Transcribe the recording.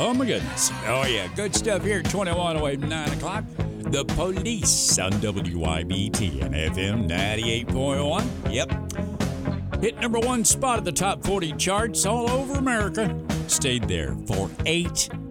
Oh, my goodness. Oh, yeah. Good stuff here at 21 away 9 o'clock. The Police on WYBT and FM 98.1. Yep. Hit number one spot at the top 40 charts all over America. Stayed there for 8